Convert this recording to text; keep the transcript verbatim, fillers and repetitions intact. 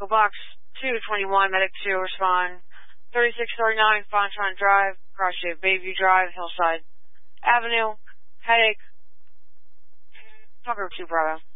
Echo Box two twenty-one, Medic two, respond. thirty-six thirty-nine, Fontron Drive, Cross Shape, Bayview Drive, Hillside Avenue, Headache, Tucker two, Bravo.